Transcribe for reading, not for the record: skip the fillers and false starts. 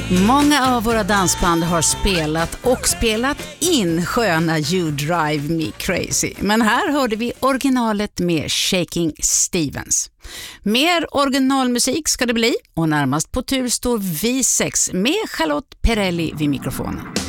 Många av våra dansband har spelat in sköna You Drive Me Crazy. Men här hörde vi originalet med Shaking Stevens. Mer originalmusik ska det bli och närmast på tur står Vi6 med Charlotte Perrelli vid mikrofonen.